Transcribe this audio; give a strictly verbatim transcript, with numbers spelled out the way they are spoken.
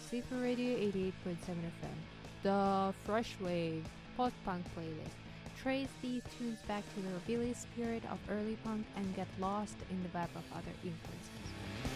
C four Radio eighty-eight point seven F M. The Fresh Wave post-punk playlist. Trace these tunes back to the rockabilly spirit of early punk and get lost in the web of other influences.